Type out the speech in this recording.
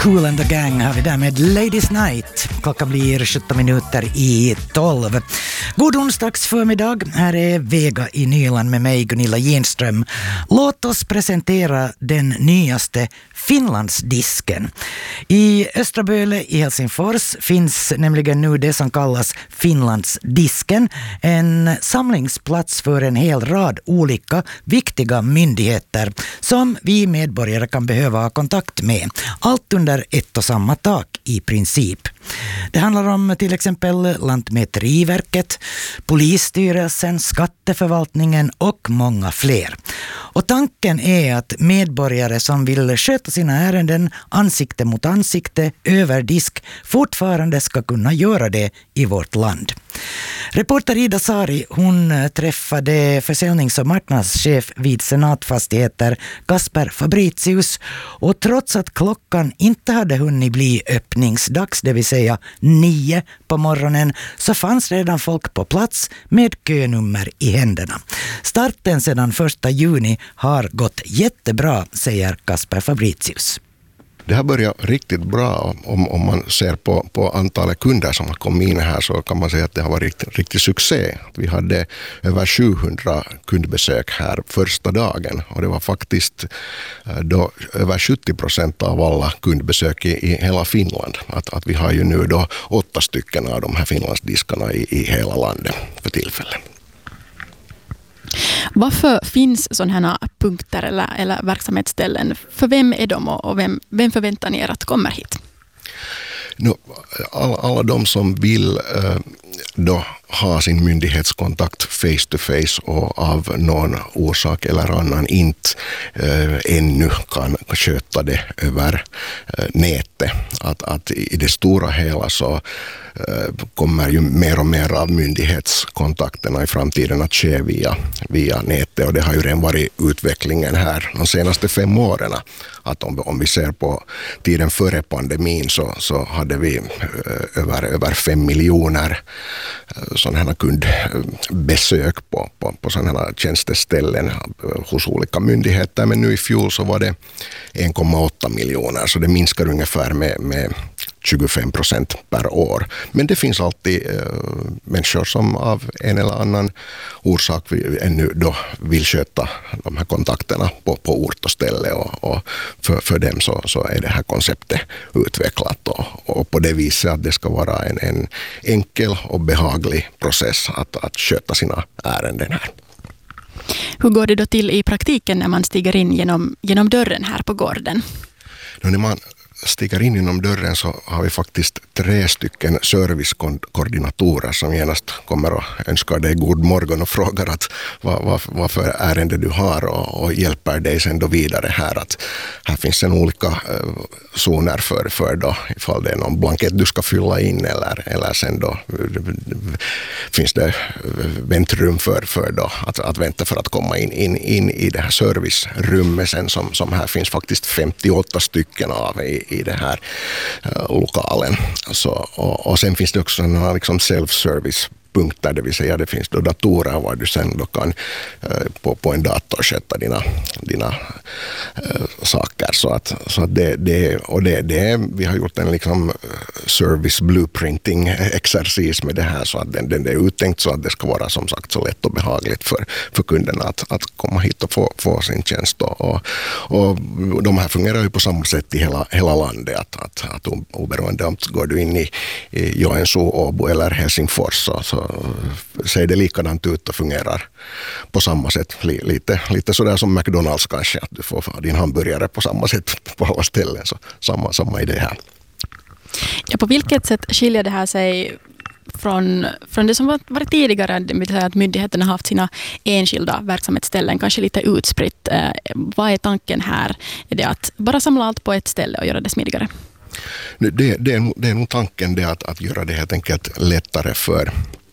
Kool and the Gang har vi där med Ladies Night. Klockan blir 17 minuter i 12. God onsdags förmiddag. Här är Vega i Nyland med mig, Gunilla Genström. Låt oss presentera den nyaste Finlandsdisken. I Östra Böle i Helsingfors finns nämligen nu det som kallas Finlandsdisken. En samlingsplats för en hel rad olika viktiga myndigheter som vi medborgare kan behöva ha kontakt med. Allt under ett och samma tak i princip. Det handlar om till exempel Lantmäteriverket, Polisstyrelsen, Skatteförvaltningen och många fler. Och tanken är att medborgare som vill sköta sina ärenden ansikte mot ansikte över disk fortfarande ska kunna göra det i vårt land. Reporter Ida Sari, hon träffade försäljnings- och marknadschef vid Senatfastigheter Kasper Fabricius, och trots att klockan inte hade hunnit bli öppningsdags, det vill säga 9 på morgonen, så fanns redan folk på plats med könummer i händerna. Starten sedan 1 juni har gått jättebra, säger Kasper Fabricius. Det har börjat riktigt bra. Om man ser på antalet kunder som har kommit in här, så kan man säga att det har varit riktig succé. Vi hade över 700 kundbesök här första dagen, och det var faktiskt då över 70% av alla kundbesök i hela Finland. Att vi har ju nu då 8 stycken av de här Finlandsdiskarna i hela landet för tillfället. Varför finns sådana här punkter eller verksamhetsställen? För vem är de och vem förväntar ni er att kommer hit? Alla de som vill då ha sin myndighetskontakt face to face och av någon orsak eller annan inte ännu kan sköta det över nätet. Att i det stora hela så kommer ju mer och mer av myndighetskontakterna i framtiden att ske via nätet, och det har ju redan varit utvecklingen här de senaste 5 åren. Att om vi ser på tiden före pandemin så hade vi över 5 miljoner sådana här kundbesök på sådana här tjänsteställen hos olika myndigheter, men nu i fjol så var det 1,8 miljoner, så det minskar ungefär med 25% per år. Men det finns alltid människor som av en eller annan orsak ännu då vill sköta de här kontakterna på ort och ställe, och för dem så är det här konceptet utvecklat, och på det viset att det ska vara en enkel och behaglig process att sköta sina ärenden här. Hur går det då till i praktiken när man stiger in genom dörren här på gården? När man stiger in genom dörren så har vi faktiskt 3 stycken servicekoordinatorer som genast kommer och önskar dig god morgon och frågar att vad för ärende du har, och hjälper dig sen då vidare här. Att här finns en olika zoner för då ifall det är någon blankett du ska fylla in, eller sen då finns det väntrum för då att vänta för att komma in i det här servicerummet sen som här finns faktiskt 58 stycken av i den här lokalen. Och sen finns det också några liksom self-service punkter, det vill säga det finns då datorer var du sen då kan på en dator sköta dina saker, så att det vi har gjort en liksom service blueprinting exercis med det här, så att den är uttänkt så att det ska vara som sagt så lätt och behagligt för kunderna att komma hit och få sin tjänst, och de här fungerar ju på samma sätt i hela landet, att oberoende om går du in i Joensuu, Åbo eller Helsingfors så ser det likadant ut och fungerar på samma sätt. Lite sådär som McDonald's kanske, att du får din hamburgare på samma sätt på alla ställen. Så samma idé här. Ja, på vilket sätt skiljer det här sig från det som varit tidigare, det vill säga att myndigheterna har haft sina enskilda verksamhetsställen, kanske lite utspritt. Vad är tanken här? Är det att bara samla allt på ett ställe och göra det smidigare? Det är nog tanken det att göra det helt enkelt lättare för